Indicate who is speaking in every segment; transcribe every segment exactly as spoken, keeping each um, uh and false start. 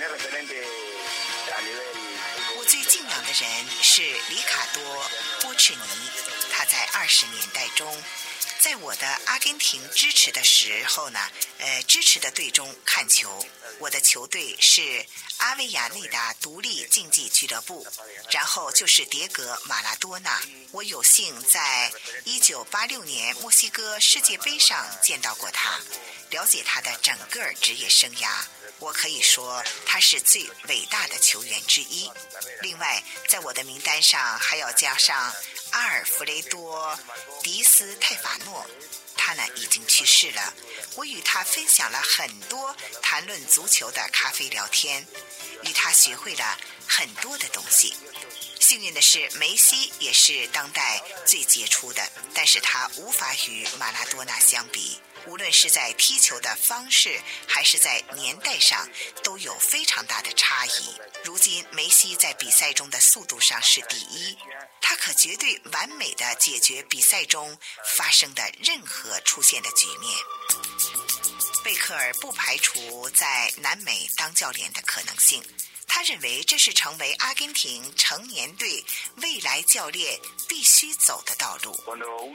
Speaker 1: 我最敬仰的人是里卡多·波切尼，他在二十年代中，在我的阿根廷支持的时候呢，呃，支持的队中看球。我的球队是阿维亚内达独立竞技俱乐部，然后就是迭戈·马拉多纳。我有幸在一九八六年墨西哥世界杯上见到过他，了解他的整个职业生涯。我可以说他是最伟大的球员之一。另外，在我的名单上还要加上阿尔弗雷多·迪斯泰法诺，他呢已经去世了。我与他分享了很多谈论足球的咖啡聊天，与他学会了很多的东西。幸运的是，梅西也是当代最杰出的，但是他无法与马拉多纳相比。无论是在踢球的方式还是在年代上都有非常大的差异。如今梅西在比赛中的速度上是第一，他可绝对完美地解决比赛中发生的任何出现的局面。贝克尔不排除在南美当教练的可能性，他认为这是成为阿根廷成年队未来教练必须走的道路。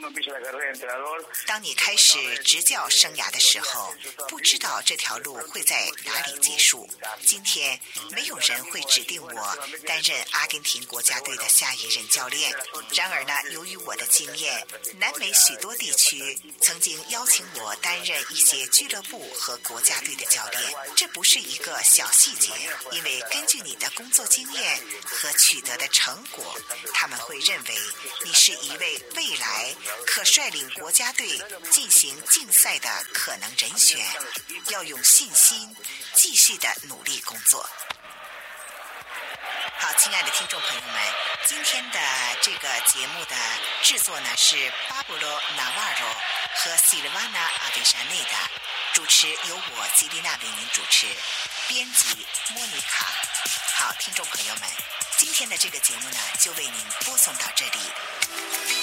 Speaker 1: 当你开始执教生涯的时候，不知道这条路会在哪里结束。今天没有人会指定我担任阿根廷国家队的下一任教练。然而呢，由于我的经验，南美许多地区曾经邀请我担任一些俱乐部和国家队的教练。这不是一个小细节，因为根据你的工作经验和取得的成果，他们会认为你是一位未来可率领国家队进行竞赛的可能人选。要用信心继续的努力工作。好，亲爱的听众朋友们，今天的这个节目的制作呢是巴勃罗·纳瓦罗和西尔瓦纳·阿维沙内达，主持由我吉丽娜为您主持，编辑莫妮卡。好，听众朋友们，今天的这个节目呢就为您播送到这里。